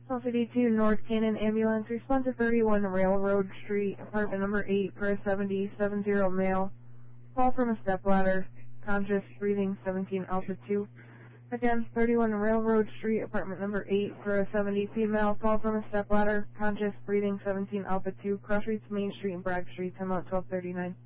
LCD2 North Cannon Ambulance, respond to 31 Railroad Street, apartment number 8, for a 7070 male. Fall from a stepladder, conscious, breathing, 17 Alpha 2. Again, 31 Railroad Street, apartment number 8, for a 70 female. Fall from a stepladder, conscious, breathing, 17 Alpha 2. Cross streets, Main Street and Bragg Street, time out 12:39.